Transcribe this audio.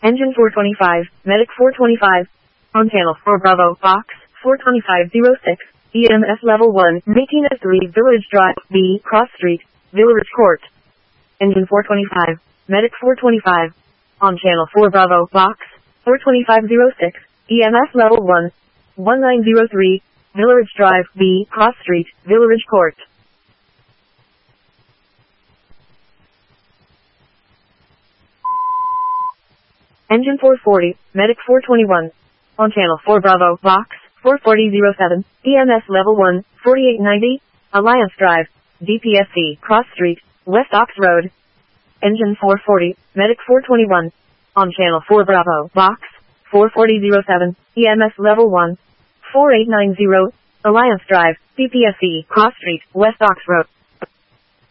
Engine 425, Medic 425. On channel 4 Bravo, Box 42506, EMS Level 1, Matina 3, Village Drive, B, Cross Street, Village Court. Engine 425, Medic 425. On channel 4 Bravo, Box 42506, EMS Level 1, 1903, Village Drive, B, Cross Street, Village Court. Engine 440, Medic 421. On channel 4 Bravo, Box 44007, EMS Level 1, 4890, Alliance Drive, DPSC, Cross Street, West Ox Road. Engine 440, Medic 421. On channel 4 Bravo, Box 44007, EMS Level 1, 4890, Alliance Drive, DPSC, Cross Street, West Ox Road.